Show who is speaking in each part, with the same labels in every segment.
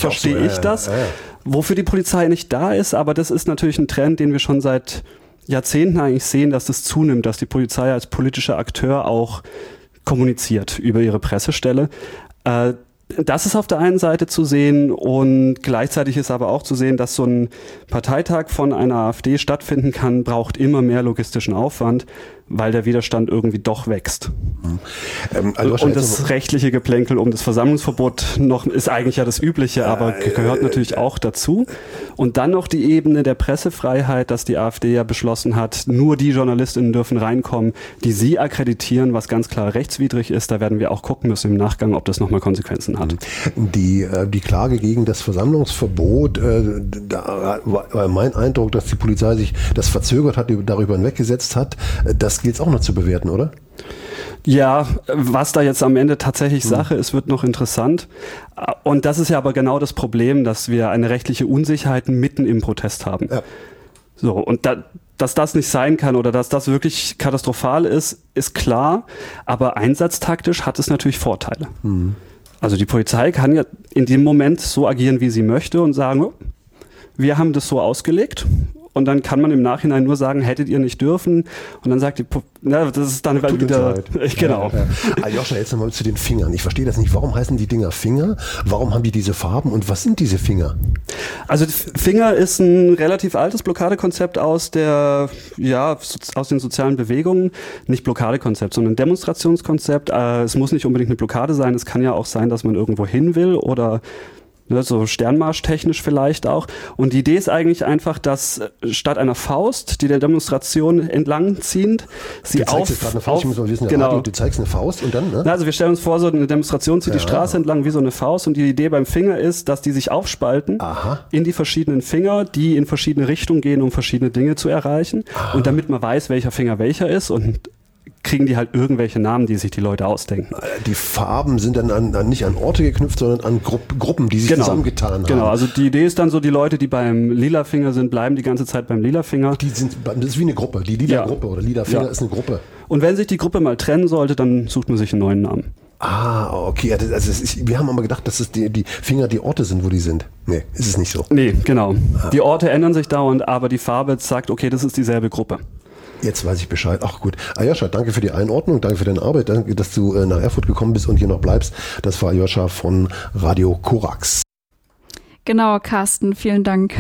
Speaker 1: verstehe ich das. Wofür die Polizei nicht da ist, aber das ist natürlich ein Trend, den wir schon seit Jahrzehnten eigentlich sehen, dass das zunimmt, dass die Polizei als politischer Akteur auch kommuniziert über ihre Pressestelle. Das ist auf der einen Seite zu sehen und gleichzeitig ist aber auch zu sehen, dass so ein Parteitag von einer AfD stattfinden kann, braucht immer mehr logistischen Aufwand, weil der Widerstand irgendwie doch wächst. Und das rechtliche Geplänkel um das Versammlungsverbot noch ist eigentlich ja das Übliche, aber gehört natürlich auch dazu. Und dann noch die Ebene der Pressefreiheit, dass die AfD ja beschlossen hat, nur die JournalistInnen dürfen reinkommen, die sie akkreditieren, was ganz klar rechtswidrig ist. Da werden wir auch gucken müssen im Nachgang, ob das nochmal Konsequenzen hat.
Speaker 2: Die Klage gegen das Versammlungsverbot, da war mein Eindruck, dass die Polizei sich das verzögert hat, darüber hinweggesetzt hat. Das gilt es auch noch zu bewerten, oder?
Speaker 1: Ja, was da jetzt am Ende tatsächlich Sache ist, wird noch interessant. Und das ist ja aber genau das Problem, dass wir eine rechtliche Unsicherheit mitten im Protest haben. Ja. So, und dass das nicht sein kann oder dass das wirklich katastrophal ist, ist klar. Aber einsatztaktisch hat es natürlich Vorteile. Also die Polizei kann ja in dem Moment so agieren, wie sie möchte und sagen, wir haben das so ausgelegt. Und dann kann man im Nachhinein nur sagen, hättet ihr nicht dürfen. Und dann sagt die, das ist dann halt wieder, genau.
Speaker 2: Aljoscha, jetzt nochmal zu den Fingern. Ich verstehe das nicht. Warum heißen die Dinger Finger? Warum haben die diese Farben? Und was sind diese Finger?
Speaker 1: Also Finger ist ein relativ altes Blockadekonzept aus den sozialen Bewegungen. Nicht Blockadekonzept, sondern Demonstrationskonzept. Es muss nicht unbedingt eine Blockade sein. Es kann ja auch sein, dass man irgendwo hin will oder so sternmarschtechnisch vielleicht auch. Und die Idee ist eigentlich einfach, dass statt einer Faust, die der Demonstration entlang ziehend, sie
Speaker 2: du zeigst jetzt gerade eine Faust, ich muss mal wissen, genau. Du zeigst eine Faust und dann, ne?
Speaker 1: Also wir stellen uns vor, so eine Demonstration zieht die Straße entlang wie so eine Faust und die Idee beim Finger ist, dass die sich aufspalten in die verschiedenen Finger, die in verschiedene Richtungen gehen, um verschiedene Dinge zu erreichen. Und damit man weiß, welcher Finger welcher ist und kriegen die halt irgendwelche Namen, die sich die Leute ausdenken.
Speaker 2: Die Farben sind dann nicht an Orte geknüpft, sondern an Gruppen, die sich zusammengetan haben.
Speaker 1: Genau, also die Idee ist dann so, die Leute, die beim lila Finger sind, bleiben die ganze Zeit beim lila Finger.
Speaker 2: Das ist wie eine Gruppe, die lila Gruppe oder lila Finger ist eine Gruppe.
Speaker 1: Und wenn sich die Gruppe mal trennen sollte, dann sucht man sich einen neuen Namen.
Speaker 2: Okay. Wir haben aber gedacht, dass es die Finger die Orte sind, wo die sind. Nee, ist es nicht so.
Speaker 1: Nee, genau. Die Orte ändern sich dauernd, aber die Farbe sagt, okay, das ist dieselbe Gruppe.
Speaker 2: Jetzt weiß ich Bescheid. Ach gut. Aljoscha, danke für die Einordnung, danke für deine Arbeit, danke, dass du nach Erfurt gekommen bist und hier noch bleibst. Das war Aljoscha von Radio Korax.
Speaker 3: Genau, Carsten, vielen Dank.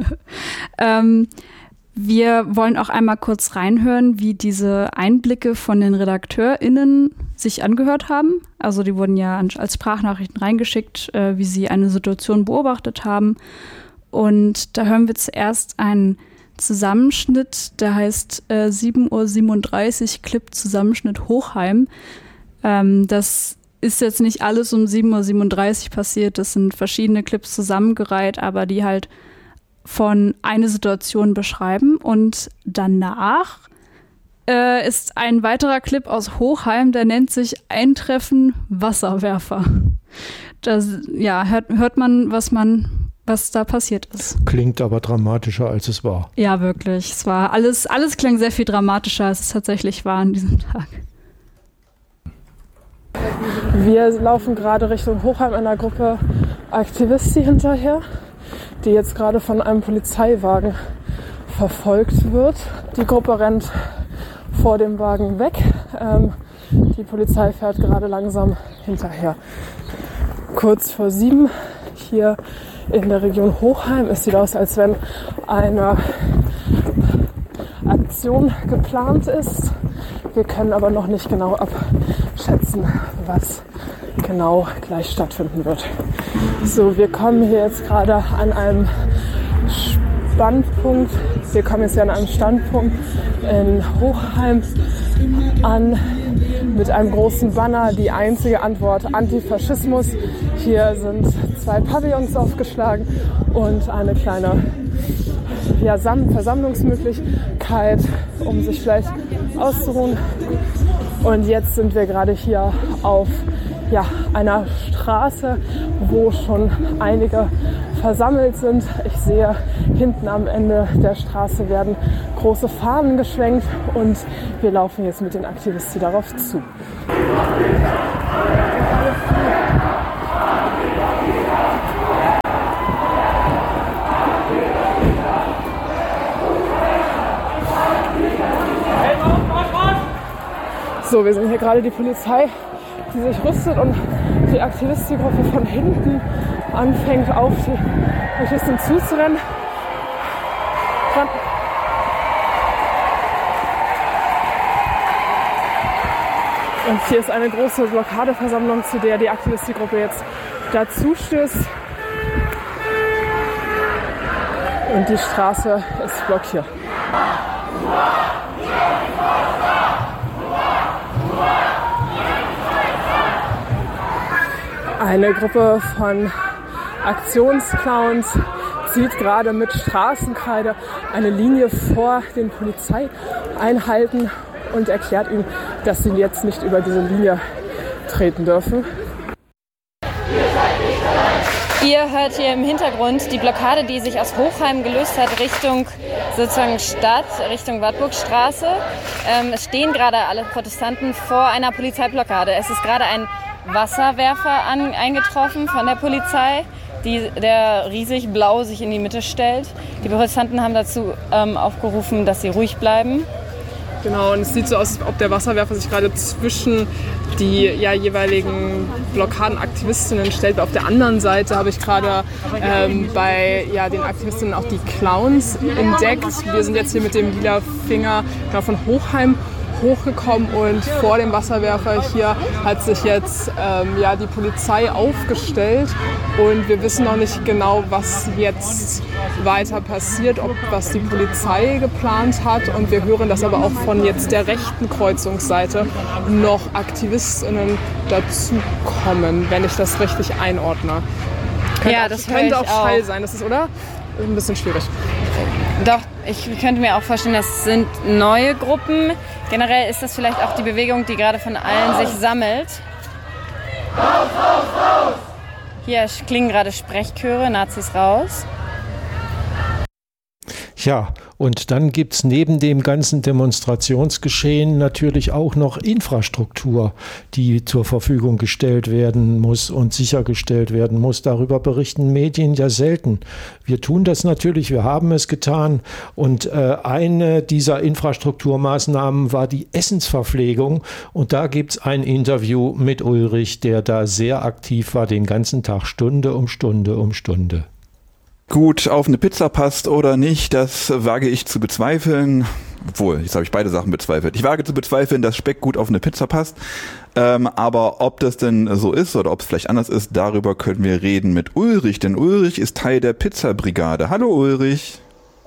Speaker 3: Wir wollen auch einmal kurz reinhören, wie diese Einblicke von den RedakteurInnen sich angehört haben. Also die wurden ja als Sprachnachrichten reingeschickt, wie sie eine Situation beobachtet haben. Und da hören wir zuerst einen Zusammenschnitt, der heißt 7:37 Uhr Clip Zusammenschnitt Hochheim. Das ist jetzt nicht alles um 7:37 Uhr passiert, das sind verschiedene Clips zusammengereiht, aber die halt von einer Situation beschreiben. Und danach ist ein weiterer Clip aus Hochheim, der nennt sich Eintreffen Wasserwerfer. Das, hört man, was da passiert ist.
Speaker 4: Klingt aber dramatischer, als es war.
Speaker 3: Ja, wirklich. Es war alles klang sehr viel dramatischer, als es tatsächlich war an diesem Tag.
Speaker 5: Wir laufen gerade Richtung Hochheim einer Gruppe Aktivisten hinterher, die jetzt gerade von einem Polizeiwagen verfolgt wird. Die Gruppe rennt vor dem Wagen weg. Die Polizei fährt gerade langsam hinterher. Kurz vor 7 hier in der Region Hochheim. Es sieht aus, als wenn eine Aktion geplant ist. Wir können aber noch nicht genau abschätzen, was genau gleich stattfinden wird. So, wir kommen hier jetzt gerade an einem Standpunkt. Wir kommen jetzt hier an einem Standpunkt in Hochheim an mit einem großen Banner. Die einzige Antwort: Antifaschismus. Hier sind 2 Pavillons aufgeschlagen und eine kleine Versammlungsmöglichkeit, um sich vielleicht auszuruhen. Und jetzt sind wir gerade hier auf einer Straße, wo schon einige versammelt sind. Ich sehe, hinten am Ende der Straße werden große Fahnen geschwenkt und wir laufen jetzt mit den Aktivisten darauf zu. So, wir sehen hier gerade die Polizei, die sich rüstet und die Aktivistengruppe von hinten anfängt, auf die Polizisten zuzurennen. Und hier ist eine große Blockadeversammlung, zu der die Aktivistengruppe jetzt dazu stößt. Und die Straße ist blockiert. Eine Gruppe von Aktionsclowns zieht gerade mit Straßenkreide eine Linie vor den Polizeieinheiten und erklärt ihnen, dass sie jetzt nicht über diese Linie treten dürfen.
Speaker 6: Ihr hört hier im Hintergrund die Blockade, die sich aus Hochheim gelöst hat, Richtung sozusagen Stadt, Richtung Wartburgstraße. Es stehen gerade alle Protestanten vor einer Polizeiblockade. Es ist gerade ein Wasserwerfer eingetroffen von der Polizei, der riesig blau sich in die Mitte stellt. Die Protestanten haben dazu aufgerufen, dass sie ruhig bleiben.
Speaker 5: Genau, und es sieht so aus, als ob der Wasserwerfer sich gerade zwischen die jeweiligen Blockadenaktivistinnen stellt. Auf der anderen Seite habe ich gerade bei den Aktivistinnen auch die Clowns entdeckt. Wir sind jetzt hier mit dem lila Finger von Hochheim hochgekommen und vor dem Wasserwerfer hier hat sich jetzt die Polizei aufgestellt und wir wissen noch nicht genau, was jetzt weiter passiert, was die Polizei geplant hat, und wir hören, dass aber auch von jetzt der rechten Kreuzungsseite noch AktivistInnen dazukommen, wenn ich das richtig einordne.
Speaker 6: Das
Speaker 5: könnte auch Schall sein, das ist, oder? Ein bisschen schwierig.
Speaker 6: Doch, ich könnte mir auch vorstellen, das sind neue Gruppen. Generell ist das vielleicht auch die Bewegung, die gerade von allen sich sammelt. Raus, raus, raus! Hier klingen gerade Sprechchöre, Nazis raus.
Speaker 4: Ja, und dann gibt es neben dem ganzen Demonstrationsgeschehen natürlich auch noch Infrastruktur, die zur Verfügung gestellt werden muss und sichergestellt werden muss. Darüber berichten Medien ja selten. Wir tun das natürlich, wir haben es getan. Und eine dieser Infrastrukturmaßnahmen war die Essensverpflegung. Und da gibt es ein Interview mit Ulrich, der da sehr aktiv war, den ganzen Tag, Stunde um Stunde um Stunde.
Speaker 7: Gut, auf eine Pizza passt oder nicht, das wage ich zu bezweifeln. Obwohl, jetzt habe ich beide Sachen bezweifelt. Ich wage zu bezweifeln, dass Speck gut auf eine Pizza passt. Aber ob das denn so ist oder ob es vielleicht anders ist, darüber können wir reden mit Ulrich. Denn Ulrich ist Teil der Pizzabrigade. Hallo Ulrich.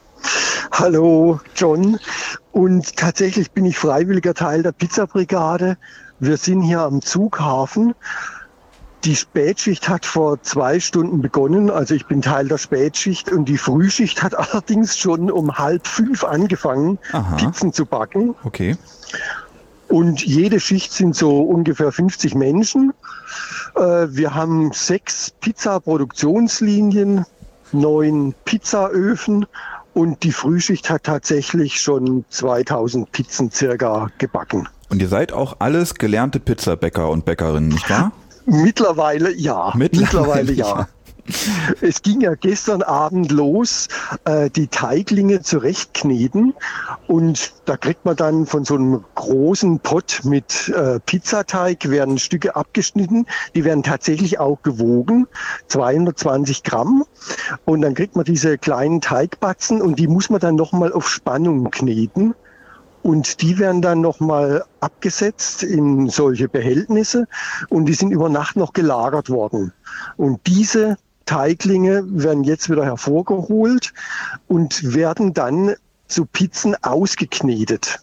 Speaker 8: Hallo John. Und tatsächlich bin ich freiwilliger Teil der Pizzabrigade. Wir sind hier am Zughafen. Die Spätschicht hat vor 2 Stunden begonnen, also ich bin Teil der Spätschicht, und die Frühschicht hat allerdings schon um 4:30 angefangen, Pizzen zu backen.
Speaker 7: Okay.
Speaker 8: Und jede Schicht sind so ungefähr 50 Menschen. Wir haben 6 Pizza-Produktionslinien, 9 Pizzaöfen, und die Frühschicht hat tatsächlich schon 2000 Pizzen circa gebacken.
Speaker 7: Und ihr seid auch alles gelernte Pizzabäcker und Bäckerinnen, nicht wahr?
Speaker 8: Mittlerweile ja. Mittlerweile ja. Es ging ja gestern Abend los, die Teiglinge zurechtkneten, und da kriegt man dann von so einem großen Pott mit Pizzateig, werden Stücke abgeschnitten, die werden tatsächlich auch gewogen, 220 Gramm, und dann kriegt man diese kleinen Teigbatzen und die muss man dann nochmal auf Spannung kneten. Und die werden dann nochmal abgesetzt in solche Behältnisse, und die sind über Nacht noch gelagert worden. Und diese Teiglinge werden jetzt wieder hervorgeholt und werden dann zu Pizzen ausgeknetet.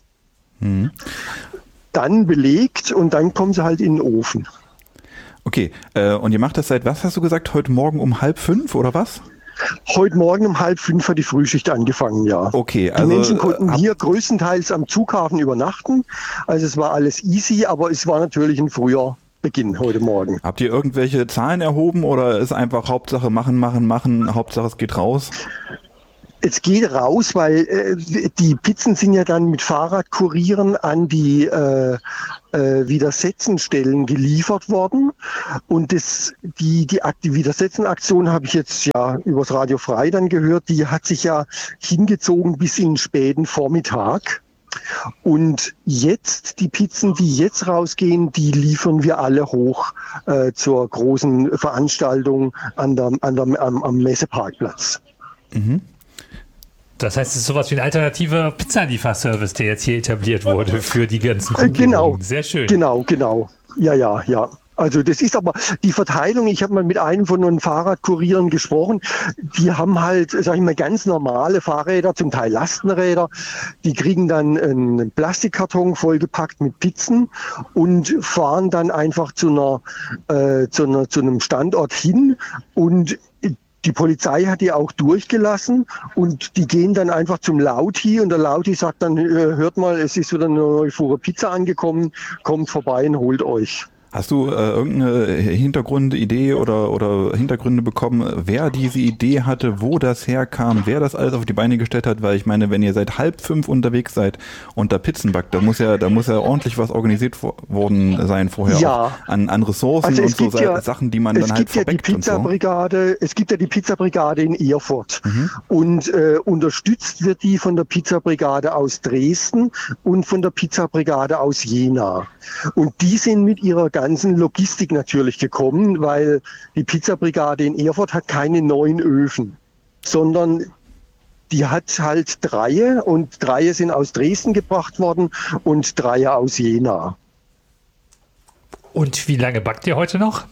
Speaker 8: Dann belegt, und dann kommen sie halt in den Ofen.
Speaker 7: Okay, und ihr macht das seit, was hast du gesagt, heute Morgen um 4:30 oder was?
Speaker 8: Heute Morgen um 4:30 hat die Frühschicht angefangen, ja.
Speaker 7: Okay, also
Speaker 8: die Menschen konnten hier größtenteils am Zughafen übernachten. Also es war alles easy, aber es war natürlich ein früher Beginn heute Morgen.
Speaker 7: Habt ihr irgendwelche Zahlen erhoben oder ist einfach Hauptsache machen, Hauptsache es geht raus?
Speaker 8: Es geht raus, weil die Pizzen sind ja dann mit Fahrradkurieren an die Widersetzenstellen geliefert worden. Und die Widersetzenaktion habe ich jetzt ja übers Radio Frei dann gehört, die hat sich ja hingezogen bis in den späten Vormittag. Und jetzt, die Pizzen, die jetzt rausgehen, die liefern wir alle hoch zur großen Veranstaltung am Messeparkplatz.
Speaker 9: Mhm. Das heißt, es ist sowas wie ein alternativer Pizzalieferservice, der jetzt hier etabliert wurde für die ganzen Kunden.
Speaker 8: Genau.
Speaker 9: Sehr schön.
Speaker 8: Genau. Ja. Also das ist aber die Verteilung, ich habe mal mit einem von den Fahrradkurieren gesprochen, die haben halt, sag ich mal, ganz normale Fahrräder, zum Teil Lastenräder, die kriegen dann einen Plastikkarton vollgepackt mit Pizzen und fahren dann einfach zu einem Standort hin und die Polizei hat die auch durchgelassen und die gehen dann einfach zum Lauti und der Lauti sagt dann, hört mal, es ist wieder eine neue Fuhre Pizza angekommen, kommt vorbei und holt euch.
Speaker 7: Hast du irgendeine Hintergrundidee oder Hintergründe bekommen, wer diese Idee hatte, wo das herkam, wer das alles auf die Beine gestellt hat? Weil ich meine, wenn ihr seit 4:30 unterwegs seid und da Pizzen backt, da muss ja ordentlich was organisiert worden sein vorher.
Speaker 8: Ja.
Speaker 7: Auch an Ressourcen
Speaker 8: also
Speaker 7: und so Sachen, die man dann halt verbeckt und so.
Speaker 8: Es gibt ja die Pizzabrigade in Erfurt und unterstützt wird die von der Pizzabrigade aus Dresden und von der Pizzabrigade aus Jena. Und die sind mit ihrer ganzen Logistik natürlich gekommen, weil die Pizzabrigade in Erfurt hat keine 9 Öfen, sondern die hat halt 3 und 3 sind aus Dresden gebracht worden und 3 aus Jena.
Speaker 9: Und wie lange backt ihr heute noch?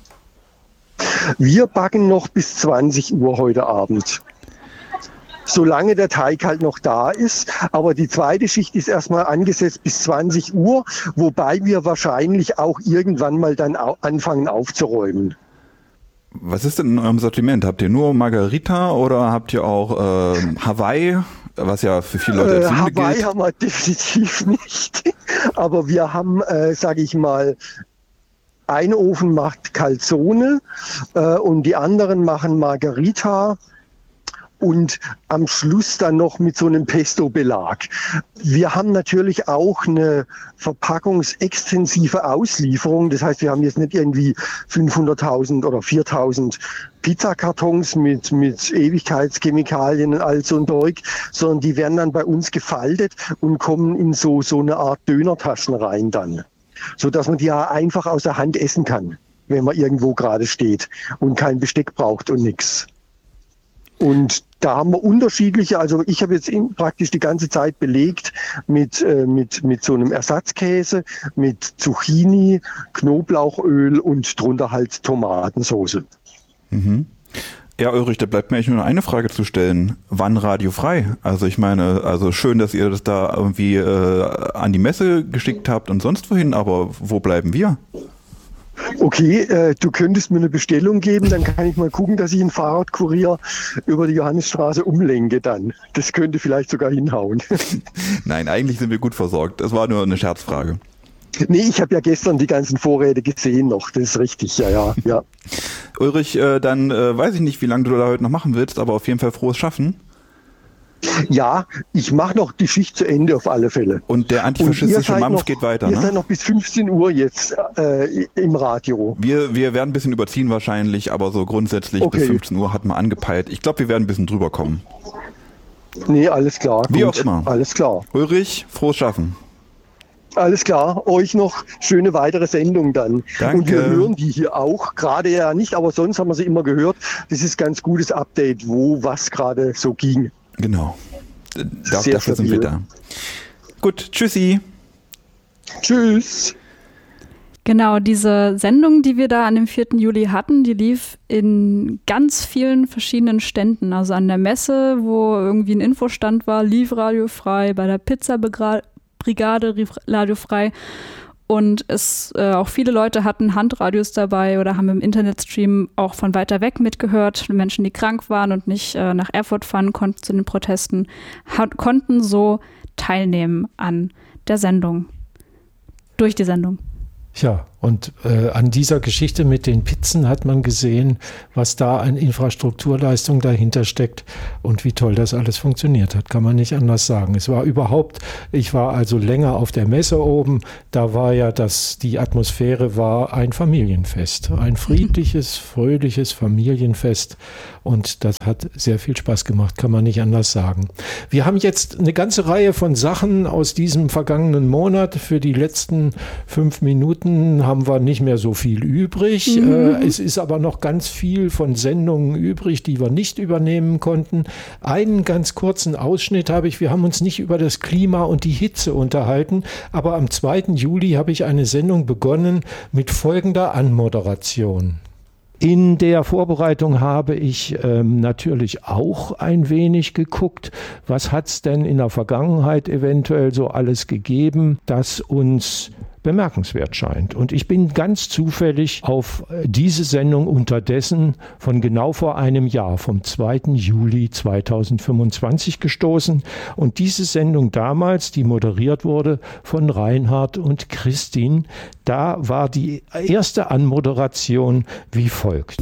Speaker 8: Wir backen noch bis 20 Uhr heute Abend. Solange der Teig halt noch da ist. Aber die zweite Schicht ist erstmal angesetzt bis 20 Uhr, wobei wir wahrscheinlich auch irgendwann mal dann anfangen aufzuräumen.
Speaker 7: Was ist denn in eurem Sortiment? Habt ihr nur Margarita oder habt ihr auch Hawaii, was ja für viele Leute als Sünde gilt?
Speaker 8: Hawaii haben wir definitiv nicht. Aber wir haben, sage ich mal, ein Ofen macht Calzone und die anderen machen Margarita. Und am Schluss dann noch mit so einem Pesto-Belag. Wir haben natürlich auch eine verpackungsextensive Auslieferung. Das heißt, wir haben jetzt nicht irgendwie 500.000 oder 4.000 Pizzakartons mit Ewigkeitschemikalien und all so ein Zeug, sondern die werden dann bei uns gefaltet und kommen in so eine Art Dönertaschen rein dann. Sodass man die ja einfach aus der Hand essen kann, wenn man irgendwo gerade steht und kein Besteck braucht und nichts. Und da haben wir unterschiedliche, also ich habe jetzt praktisch die ganze Zeit belegt mit so einem Ersatzkäse, mit Zucchini, Knoblauchöl und drunter halt Tomatensauce.
Speaker 7: Mhm. Ja, Ulrich, da bleibt mir eigentlich nur noch eine Frage zu stellen. Wann radiofrei? Also ich meine, also schön, dass ihr das da irgendwie an die Messe geschickt habt und sonst wohin, aber wo bleiben wir?
Speaker 8: Okay, du könntest mir eine Bestellung geben, dann kann ich mal gucken, dass ich einen Fahrradkurier über die Johannisstraße umlenke dann. Das könnte vielleicht sogar hinhauen.
Speaker 7: Nein, eigentlich sind wir gut versorgt. Das war nur eine Scherzfrage.
Speaker 8: Nee, ich habe ja gestern die ganzen Vorräte gesehen noch, das ist richtig, ja.
Speaker 7: Ulrich, dann weiß ich nicht, wie lange du da heute noch machen willst, aber auf jeden Fall frohes Schaffen.
Speaker 8: Ja, ich mache noch die Schicht zu Ende auf alle Fälle.
Speaker 7: Und der antifaschistische Mampf geht weiter, ne?
Speaker 8: Ihr seid noch bis 15 Uhr jetzt im Radio.
Speaker 7: Wir werden ein bisschen überziehen wahrscheinlich, aber so grundsätzlich bis 15 Uhr hat man angepeilt. Ich glaube, wir werden ein bisschen drüber kommen.
Speaker 8: Nee, alles klar.
Speaker 7: Wie auch immer.
Speaker 8: Alles klar.
Speaker 7: Ulrich, frohes Schaffen.
Speaker 8: Alles klar, euch noch schöne weitere Sendung dann.
Speaker 7: Danke.
Speaker 8: Und wir hören die hier auch, gerade ja nicht, aber sonst haben wir sie immer gehört. Das ist ganz gutes Update, wo was gerade so ging.
Speaker 7: Genau. Dafür sind wir da. Gut, tschüssi.
Speaker 8: Tschüss.
Speaker 3: Genau, diese Sendung, die wir da an dem 4. Juli hatten, die lief in ganz vielen verschiedenen Ständen. Also an der Messe, wo irgendwie ein Infostand war, lief radiofrei, bei der Pizzabrigade lief radiofrei. Und auch viele Leute hatten Handradios dabei oder haben im Internetstream auch von weiter weg mitgehört. Menschen, die krank waren und nicht nach Erfurt fahren konnten zu den Protesten, konnten so teilnehmen an der Sendung. Durch die Sendung.
Speaker 4: Ja, Und an dieser Geschichte mit den Pizzen hat man gesehen, was da an Infrastrukturleistung dahinter steckt und wie toll das alles funktioniert hat, kann man nicht anders sagen. Ich war also länger auf der Messe oben, da war ja die Atmosphäre war ein Familienfest, ein friedliches, fröhliches Familienfest und das hat sehr viel Spaß gemacht, kann man nicht anders sagen. Wir haben jetzt eine ganze Reihe von Sachen aus diesem vergangenen Monat. Für die letzten 5 Minuten haben wir nicht mehr so viel übrig. Es ist aber noch ganz viel von Sendungen übrig, die wir nicht übernehmen konnten. Einen ganz kurzen Ausschnitt habe ich. Wir haben uns nicht über das Klima und die Hitze unterhalten, aber am 2. Juli habe ich eine Sendung begonnen mit folgender Anmoderation. In der Vorbereitung habe ich natürlich auch ein wenig geguckt, was hat es denn in der Vergangenheit eventuell so alles gegeben, das uns bemerkenswert scheint. Und ich bin ganz zufällig auf diese Sendung unterdessen von genau vor einem Jahr, vom 2. Juli 2025 gestoßen. Und diese Sendung damals, die moderiert wurde von Reinhard und Christine, da war die erste Anmoderation wie folgt.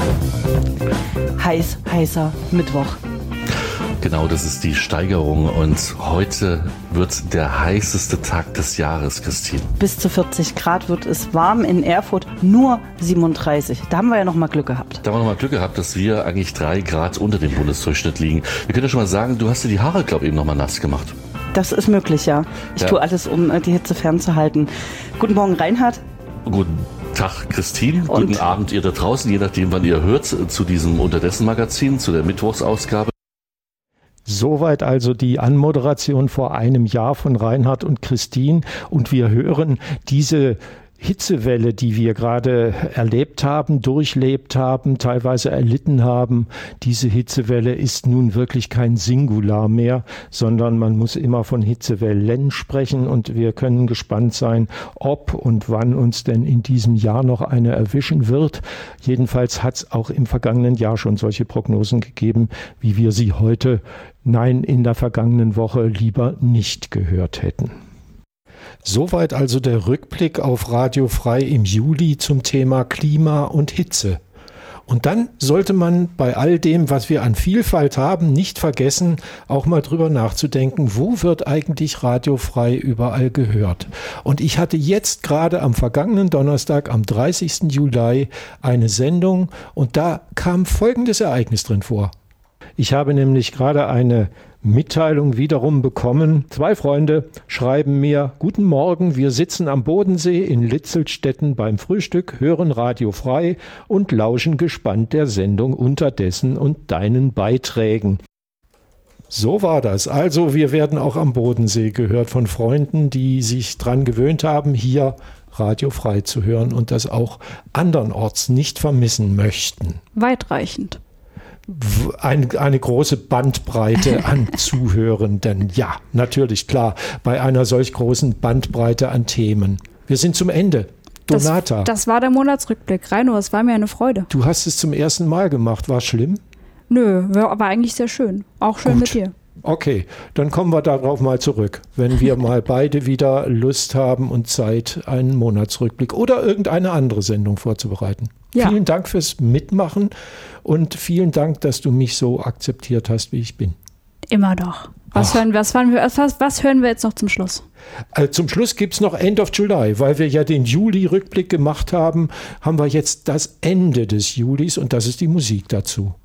Speaker 10: Heißer Mittwoch.
Speaker 11: Genau, das ist die Steigerung und heute wird der heißeste Tag des Jahres, Christine.
Speaker 10: Bis zu 40 Grad wird es warm, in Erfurt nur 37. Da haben wir ja noch mal Glück gehabt.
Speaker 11: Da haben wir noch mal Glück gehabt, dass wir eigentlich 3 Grad unter dem Bundesdurchschnitt liegen. Wir können ja schon mal sagen, du hast dir die Haare, glaube ich, eben noch mal nass gemacht.
Speaker 10: Das ist möglich, ja. Ich tue alles, um die Hitze fernzuhalten. Guten Morgen, Reinhard.
Speaker 11: Guten Tag, Christine. Guten Abend, ihr da draußen, je nachdem, wann ihr hört, zu diesem Unterdessen-Magazin, zu der Mittwochsausgabe.
Speaker 4: Soweit also die Anmoderation vor einem Jahr von Reinhard und Christine. Und wir hören diese Hitzewelle, die wir gerade erlebt haben, durchlebt haben, teilweise erlitten haben. Diese Hitzewelle ist nun wirklich kein Singular mehr, sondern man muss immer von Hitzewellen sprechen und wir können gespannt sein, ob und wann uns denn in diesem Jahr noch eine erwischen wird. Jedenfalls hat es auch im vergangenen Jahr schon solche Prognosen gegeben, wie wir sie heute, nein, in der vergangenen Woche lieber nicht gehört hätten. Soweit also der Rückblick auf Radio Frei im Juli zum Thema Klima und Hitze. Und dann sollte man bei all dem, was wir an Vielfalt haben, nicht vergessen, auch mal drüber nachzudenken, wo wird eigentlich Radio Frei überall gehört. Und ich hatte jetzt gerade am vergangenen Donnerstag, am 30. Juli, eine Sendung und da kam folgendes Ereignis drin vor. Ich habe nämlich gerade eine Mitteilung wiederum bekommen. 2 Freunde schreiben mir: Guten Morgen, wir sitzen am Bodensee in Litzelstetten beim Frühstück, hören Radio Frei und lauschen gespannt der Sendung Unterdessen und deinen Beiträgen. So war das. Also wir werden auch am Bodensee gehört von Freunden, die sich dran gewöhnt haben, hier Radio Frei zu hören und das auch andernorts nicht vermissen möchten.
Speaker 3: Weitreichend.
Speaker 4: Eine große Bandbreite an Zuhörenden. Ja, natürlich, klar, bei einer solch großen Bandbreite an Themen. Wir sind zum Ende. Donata.
Speaker 3: Das war der Monatsrückblick. Reino, es war mir eine Freude.
Speaker 4: Du hast es zum ersten Mal gemacht. War schlimm?
Speaker 3: Nö, war eigentlich sehr schön. Auch schön mit dir.
Speaker 4: Okay, dann kommen wir darauf mal zurück, wenn wir mal beide wieder Lust haben und Zeit, einen Monatsrückblick oder irgendeine andere Sendung vorzubereiten. Ja. Vielen Dank fürs Mitmachen und vielen Dank, dass du mich so akzeptiert hast, wie ich bin.
Speaker 3: Immer doch. Was hören wir jetzt noch zum Schluss?
Speaker 4: Zum Schluss gibt es noch End of July, weil wir ja den Juli-Rückblick gemacht haben, haben wir jetzt das Ende des Julis und das ist die Musik dazu.